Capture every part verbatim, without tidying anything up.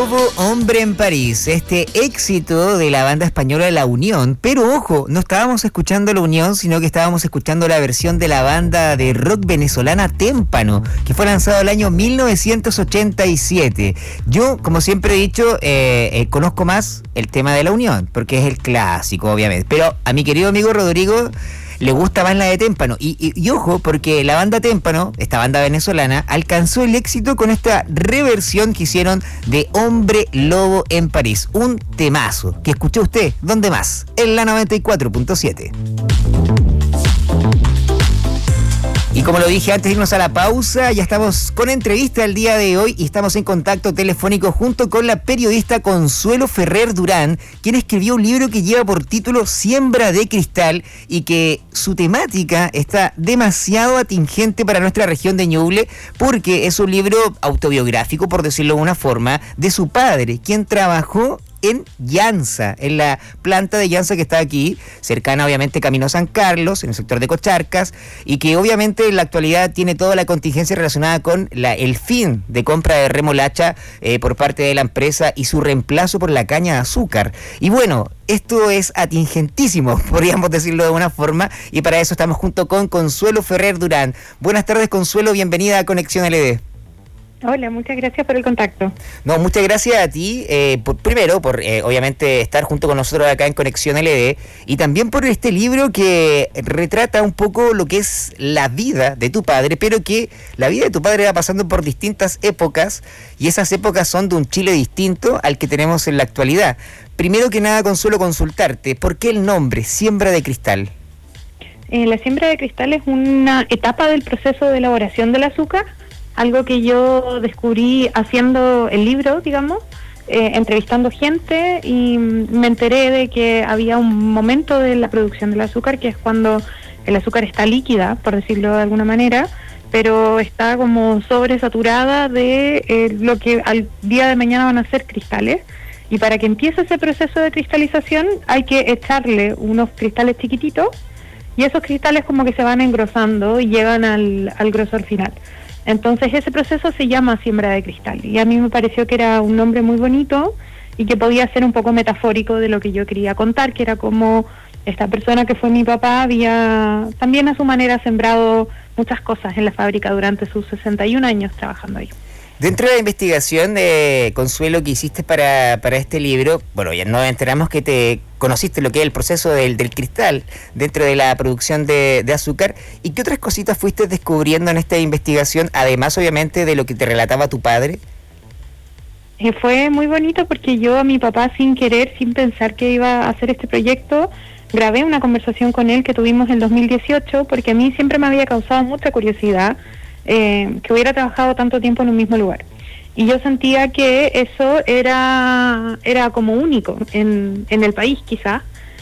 Lobo, hombre en París, este éxito de la banda española La Unión, pero ojo, no estábamos escuchando La Unión, sino que estábamos escuchando la versión de la banda de rock venezolana Témpano, que fue lanzado el año mil novecientos ochenta y siete. Yo, como siempre he dicho, eh, eh, conozco más el tema de La Unión, porque es el clásico, obviamente, pero a mi querido amigo Rodrigo le gusta más la de Témpano. Y, y, y ojo, porque la banda Témpano, esta banda venezolana, alcanzó el éxito con esta reversión que hicieron de Hombre Lobo en París. Un temazo que escuchó usted, ¿dónde más? En la noventa y cuatro punto siete. Y como lo dije antes de irnos a la pausa, ya estamos con entrevista el día de hoy y estamos en contacto telefónico junto con la periodista Consuelo Ferrer Durán, quien escribió un libro que lleva por título Siembra de Cristal y que su temática está demasiado atingente para nuestra región de Ñuble porque es un libro autobiográfico, por decirlo de una forma, de su padre, quien trabajó en Llanza, en la planta de Llanza que está aquí, cercana obviamente Camino San Carlos, en el sector de Cocharcas, y que obviamente en la actualidad tiene toda la contingencia relacionada con la, el fin de compra de remolacha eh, por parte de la empresa y su reemplazo por la caña de azúcar. Y bueno, esto es atingentísimo, podríamos decirlo de una forma, y para eso estamos junto con Consuelo Ferrer Durán. Buenas tardes, Consuelo, bienvenida a Conexión L D. Hola, muchas gracias por el contacto. No, muchas gracias a ti, eh, por, primero por eh, obviamente estar junto con nosotros acá en Conexión L D y también por este libro que retrata un poco lo que es la vida de tu padre, pero que la vida de tu padre va pasando por distintas épocas y esas épocas son de un Chile distinto al que tenemos en la actualidad. Primero que nada, Consuelo, consultarte, ¿por qué el nombre Siembra de Cristal? Eh, la siembra de cristal es una etapa del proceso de elaboración del azúcar, algo que yo descubrí haciendo el libro, digamos, eh, entrevistando gente y me enteré de que había un momento de la producción del azúcar que es cuando el azúcar está líquida, por decirlo de alguna manera, pero está como sobresaturada de eh, lo que al día de mañana van a ser cristales. Y para que empiece ese proceso de cristalización hay que echarle unos cristales chiquititos y esos cristales como que se van engrosando y llegan al, al grosor final. Entonces ese proceso se llama siembra de cristal y a mí me pareció que era un nombre muy bonito y que podía ser un poco metafórico de lo que yo quería contar, que era como esta persona que fue mi papá había también a su manera sembrado muchas cosas en la fábrica durante sus sesenta y un años trabajando ahí. Dentro de la investigación de Consuelo que hiciste para, para este libro, bueno, ya nos enteramos que te conociste lo que es el proceso del, del cristal dentro de la producción de, de azúcar. ¿Y qué otras cositas fuiste descubriendo en esta investigación, además obviamente de lo que te relataba tu padre? Eh, fue muy bonito porque yo a mi papá, sin querer, sin pensar que iba a hacer este proyecto, grabé una conversación con él que tuvimos en dos mil dieciocho, porque a mí siempre me había causado mucha curiosidad Eh, que hubiera trabajado tanto tiempo en un mismo lugar. Y yo sentía que eso era era como único en, en el país quizás,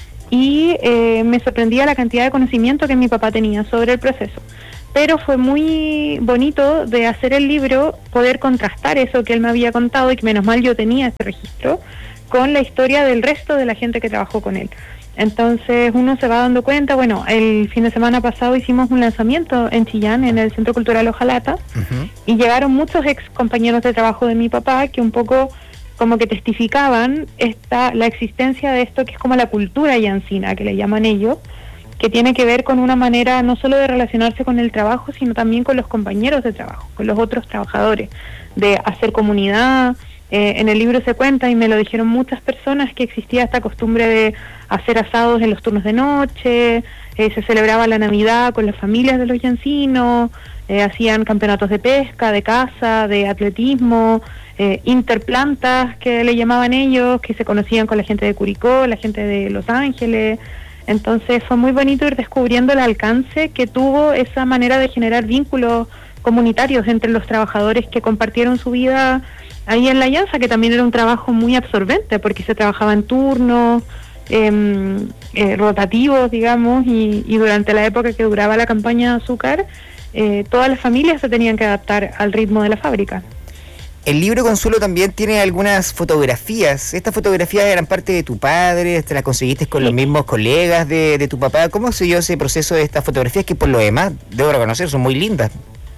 y eh, me sorprendía la cantidad de conocimiento que mi papá tenía sobre el proceso. Pero fue muy bonito de hacer el libro, poder contrastar eso que él me había contado, y que menos mal yo tenía ese registro, con la historia del resto de la gente que trabajó con él. Entonces uno se va dando cuenta, bueno, el fin de semana pasado hicimos un lanzamiento en Chillán, en el Centro Cultural Ojalata, uh-huh. y llegaron muchos ex compañeros de trabajo de mi papá que un poco como que testificaban esta, la existencia de esto que es como la cultura llancina, que le llaman ellos, que tiene que ver con una manera no solo de relacionarse con el trabajo, sino también con los compañeros de trabajo, con los otros trabajadores, de hacer comunidad. Eh, en el libro se cuenta, y me lo dijeron muchas personas, que existía esta costumbre de hacer asados en los turnos de noche, eh, se celebraba la Navidad con las familias de los llancinos, eh, hacían campeonatos de pesca, de caza, de atletismo, eh, interplantas que le llamaban ellos, que se conocían con la gente de Curicó, la gente de Los Ángeles. Entonces fue muy bonito ir descubriendo el alcance que tuvo esa manera de generar vínculos comunitarios entre los trabajadores que compartieron su vida ahí en la Llanza, que también era un trabajo muy absorbente porque se trabajaba en turnos eh, eh, rotativos, digamos, y, y durante la época que duraba la campaña de azúcar, eh, todas las familias se tenían que adaptar al ritmo de la fábrica. El libro, Consuelo, también tiene algunas fotografías. ¿Estas fotografías eran parte de tu padre? ¿Te las conseguiste con sí. los mismos colegas de, de tu papá? ¿Cómo se dio ese proceso de estas fotografías que por lo demás, debo reconocer, son muy lindas?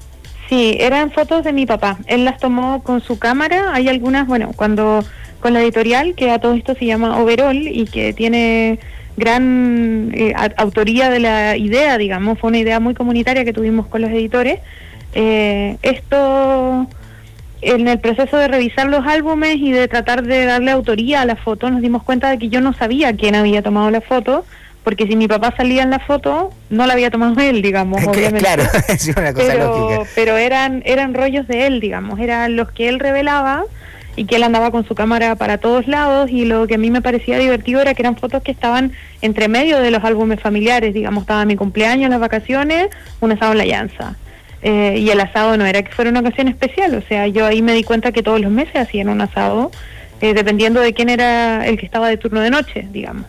Sí, eran fotos de mi papá. Él las tomó con su cámara. Hay algunas, bueno, cuando con la editorial, que a todo esto se llama Overall y que tiene gran eh, autoría de la idea, digamos, fue una idea muy comunitaria que tuvimos con los editores. Eh, esto, en el proceso de revisar los álbumes y de tratar de darle autoría a la foto, nos dimos cuenta de que yo no sabía quién había tomado la foto, porque si mi papá salía en la foto, no la había tomado él, digamos, obviamente. Claro, es una cosa pero, lógica. Pero eran, eran rollos de él, digamos, eran los que él revelaba y que él andaba con su cámara para todos lados, y lo que a mí me parecía divertido era que eran fotos que estaban entre medio de los álbumes familiares, digamos, estaba mi cumpleaños, las vacaciones, un asado en la llanza. Eh, y el asado no era que fuera una ocasión especial, o sea, yo ahí me di cuenta que todos los meses hacían un asado, eh, dependiendo de quién era el que estaba de turno de noche, digamos.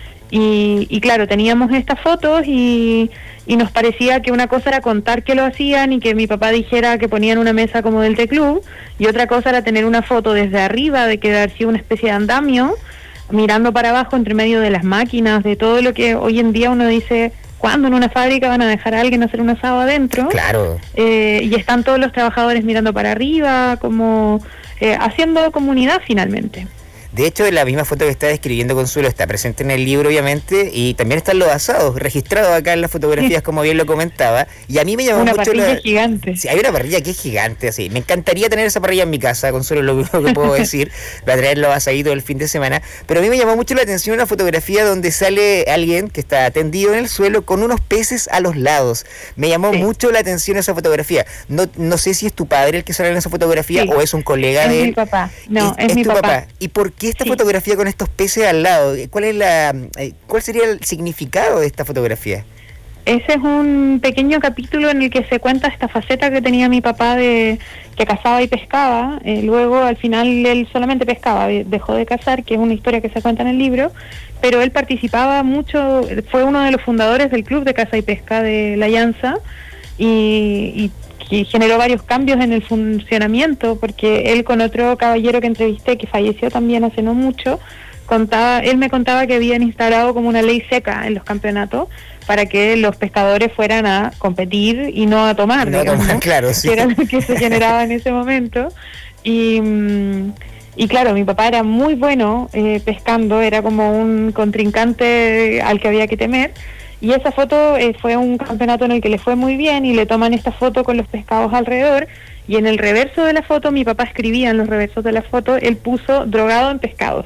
Y, y claro, teníamos estas fotos y, y nos parecía que una cosa era contar que lo hacían y que mi papá dijera que ponían una mesa como del T-Club, y otra cosa era tener una foto desde arriba, de que hacía una especie de andamio, mirando para abajo entre medio de las máquinas, de todo lo que hoy en día uno dice, ¿cuándo en una fábrica van a dejar a alguien hacer un asado adentro? Claro. Eh, y están todos los trabajadores mirando para arriba, como eh, haciendo comunidad finalmente. De hecho, la misma foto que está describiendo Consuelo está presente en el libro, obviamente, y también están los asados registrados acá en las fotografías, sí, como bien lo comentaba. Y a mí me llamó una mucho parrilla la... gigante. Sí, hay una parrilla que es gigante, así. Me encantaría tener esa parrilla en mi casa, Consuelo, lo único que puedo decir, para traer los asaditos el fin de semana. Pero a mí me llamó mucho la atención una fotografía donde sale alguien que está tendido en el suelo con unos peces a los lados. Me llamó sí. mucho la atención esa fotografía. No, no sé si es tu padre el que sale en esa fotografía, sí, o es un colega es de él. Es mi papá. No, es, es, es mi tu papá. papá. ¿Y por qué esta sí. fotografía con estos peces al lado? ¿Cuál es la, cuál sería el significado de esta fotografía? Ese es un pequeño capítulo en el que se cuenta esta faceta que tenía mi papá de que cazaba y pescaba. Eh, luego, al final, él solamente pescaba, dejó de cazar, que es una historia que se cuenta en el libro, pero él participaba mucho, fue uno de los fundadores del Club de Caza y Pesca de La Llanza, y, y, y generó varios cambios en el funcionamiento, porque él, con otro caballero que entrevisté, que falleció también hace no mucho, contaba, él me contaba que habían instalado como una ley seca en los campeonatos para que los pescadores fueran a competir y no a tomar, no digamos, tomar, claro, sí. que era lo que se generaba en ese momento. Y, y claro, mi papá era muy bueno eh, pescando, era como un contrincante al que había que temer. Y esa foto eh, fue un campeonato en el que le fue muy bien, y le toman esta foto con los pescados alrededor, y en el reverso de la foto, mi papá escribía en los reversos de la foto, él puso drogado en pescados.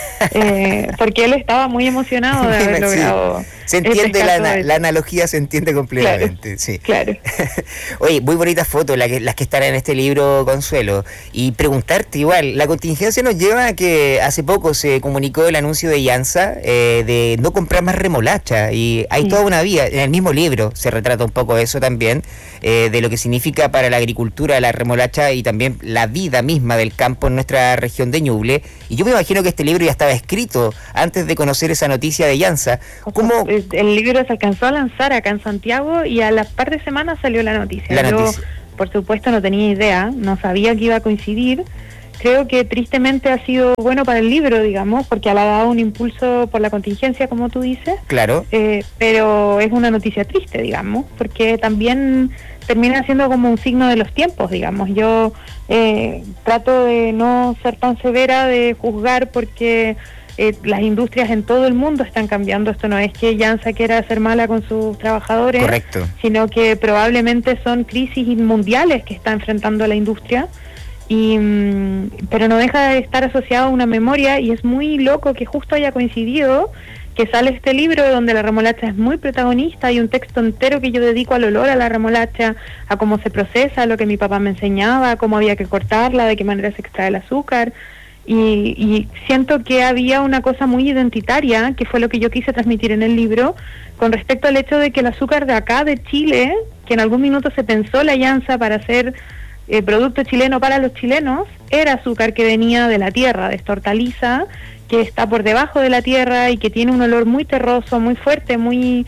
Eh, porque él estaba muy emocionado de haber logrado. Sí. Se entiende, la, la analogía se entiende completamente. Claro, sí. Claro. Oye, muy bonitas fotos la que, las que están en este libro, Consuelo. Y preguntarte igual, la contingencia nos lleva a que hace poco se comunicó el anuncio de Llanza eh, de no comprar más remolacha, y hay sí. toda una vía, en el mismo libro se retrata un poco eso también, eh, de lo que significa para la agricultura la remolacha y también la vida misma del campo en nuestra región de Ñuble. Y yo me imagino que este libro ya estaba escrito antes de conocer esa noticia de Llanza. ¿Cómo? El libro se alcanzó a lanzar acá en Santiago y a las par de semanas salió la noticia. La Yo, noticia. por supuesto, no tenía idea, no sabía que iba a coincidir. Creo que tristemente ha sido bueno para el libro, digamos, porque le ha dado un impulso por la contingencia, como tú dices. Claro. Eh, pero es una noticia triste, digamos, porque también termina siendo como un signo de los tiempos, digamos. Yo eh, trato de no ser tan severa, de juzgar, porque eh, las industrias en todo el mundo están cambiando. Esto no es que Llanza quiera ser mala con sus trabajadores, correcto, sino que probablemente son crisis mundiales que está enfrentando la industria. Y, pero no deja de estar asociado a una memoria, y es muy loco que justo haya coincidido que sale este libro donde la remolacha es muy protagonista. Hay un texto entero que yo dedico al olor a la remolacha, a cómo se procesa, lo que mi papá me enseñaba, cómo había que cortarla, de qué manera se extrae el azúcar, y, y siento que había una cosa muy identitaria, que fue lo que yo quise transmitir en el libro, con respecto al hecho de que el azúcar de acá, de Chile, que en algún minuto se pensó la Llanza para hacer Eh, producto chileno para los chilenos, era azúcar que venía de la tierra, de esta hortaliza que está por debajo de la tierra y que tiene un olor muy terroso, muy fuerte, muy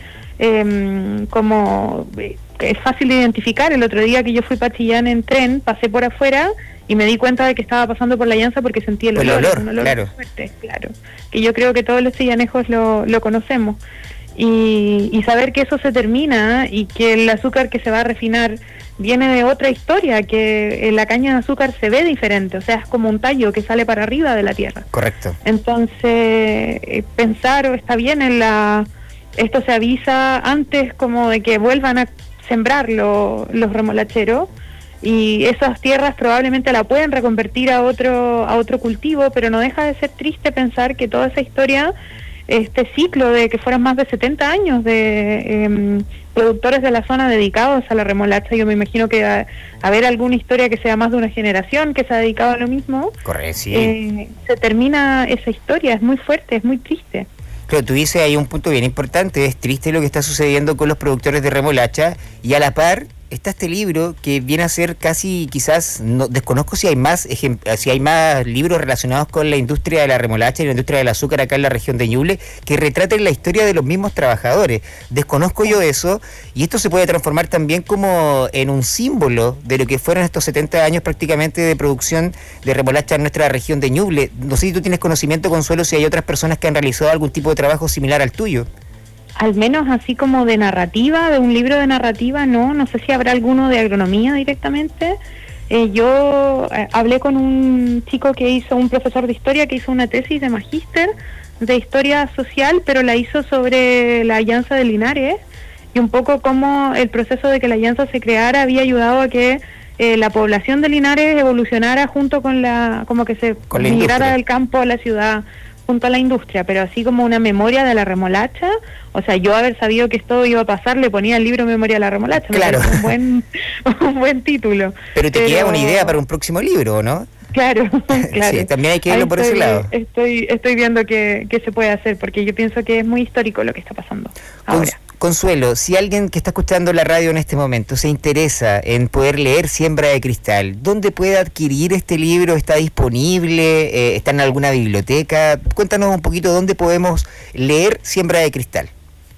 eh, como eh, es fácil de identificar. El otro día que yo fui para Chillán en tren, pasé por afuera y me di cuenta de que estaba pasando por la Llanza porque sentí el olor, el olor, un olor claro. muy fuerte, claro, que yo creo que todos los chillanejos lo, lo conocemos. Y, y saber que eso se termina y que el azúcar que se va a refinar viene de otra historia, que la caña de azúcar se ve diferente, o sea, es como un tallo que sale para arriba de la tierra. Correcto. Entonces, eh, pensar, está bien, en la esto se avisa antes como de que vuelvan a sembrar lo, los remolacheros, y esas tierras probablemente la pueden reconvertir a otro a otro cultivo, pero no deja de ser triste pensar que toda esa historia, este ciclo de que fueran más de setenta años de eh, productores de la zona dedicados a la remolacha, yo me imagino que a, a ver alguna historia que sea más de una generación que se ha dedicado a lo mismo. Correcto, sí. eh, se termina esa historia, es muy fuerte, es muy triste. Claro, tú dices, hay un punto bien importante, es triste lo que está sucediendo con los productores de remolacha, y a la par está este libro que viene a ser casi, quizás, no desconozco si hay más si hay más libros relacionados con la industria de la remolacha y la industria del azúcar acá en la región de Ñuble, que retraten la historia de los mismos trabajadores. Desconozco yo eso, y esto se puede transformar también como en un símbolo de lo que fueron estos setenta años prácticamente de producción de remolacha en nuestra región de Ñuble. No sé si tú tienes conocimiento, Consuelo, si hay otras personas que han realizado algún tipo de trabajo similar al tuyo. Al menos así como de narrativa, de un libro de narrativa, no, no sé si habrá alguno de agronomía directamente. Eh, yo eh, hablé con un chico que hizo, un profesor de historia que hizo una tesis de magíster de historia social, pero la hizo sobre la Alianza de Linares, y un poco cómo el proceso de que la Alianza se creara había ayudado a que eh, la población de Linares evolucionara junto con la, como que se migrara del campo a la ciudad, junto a la industria, pero así como una memoria de la remolacha. O sea, yo haber sabido que esto iba a pasar, le ponía el libro Memoria de la Remolacha. Claro. Me un buen, un buen título. Pero te pero... queda una idea para un próximo libro, ¿no? Claro, claro. Sí, también hay que verlo por estoy, ese lado. Estoy, estoy viendo qué, qué se puede hacer, porque yo pienso que es muy histórico lo que está pasando ahora. Cons- Consuelo, si alguien que está escuchando la radio en este momento se interesa en poder leer Siembra de Cristal, ¿dónde puede adquirir este libro? ¿Está disponible? Eh, ¿Está en alguna biblioteca? Cuéntanos un poquito dónde podemos leer Siembra de Cristal.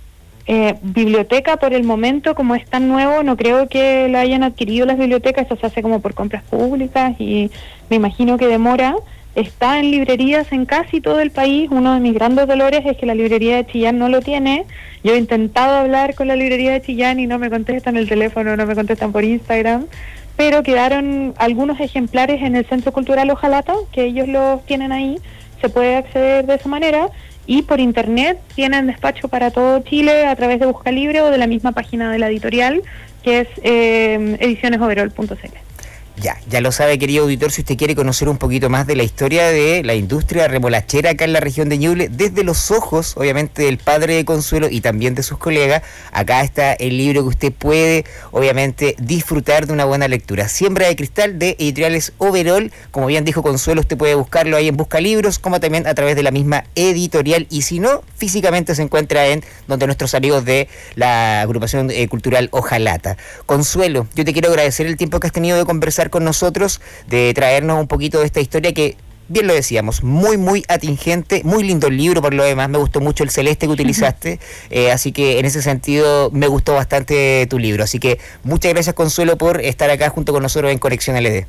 Eh, biblioteca por el momento, como es tan nuevo, no creo que lo hayan adquirido las bibliotecas, eso se hace como por compras públicas y me imagino que demora. Está en librerías en casi todo el país. Uno de mis grandes dolores es que la librería de Chillán no lo tiene. Yo he intentado hablar con la librería de Chillán y no me contestan el teléfono, no me contestan por Instagram, pero quedaron algunos ejemplares en el Centro Cultural Ojalata, que ellos los tienen ahí, se puede acceder de esa manera, y por internet tienen despacho para todo Chile a través de Busca Libre o de la misma página de la editorial, que es eh, ediciones overol punto c l. Ya, ya lo sabe, querido auditor, si usted quiere conocer un poquito más de la historia de la industria remolachera acá en la región de Ñuble, desde los ojos, obviamente, del padre de Consuelo y también de sus colegas, acá está el libro que usted puede, obviamente, disfrutar de una buena lectura. Siembra de Cristal, de Editoriales Overol. Como bien dijo Consuelo, usted puede buscarlo ahí en Busca Libros, como también a través de la misma editorial, y si no, físicamente se encuentra en donde nuestros amigos de la agrupación eh, cultural Ojalata. Consuelo, yo te quiero agradecer el tiempo que has tenido de conversar con nosotros, de traernos un poquito de esta historia que, bien lo decíamos, muy muy atingente, muy lindo el libro por lo demás, me gustó mucho el celeste que utilizaste, eh, así que en ese sentido me gustó bastante tu libro, así que muchas gracias, Consuelo, por estar acá junto con nosotros en Conexión L D.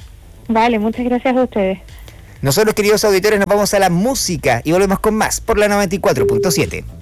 Vale, muchas gracias a ustedes. Nosotros, queridos auditores, nos vamos a la música y volvemos con más por la noventa y cuatro punto siete.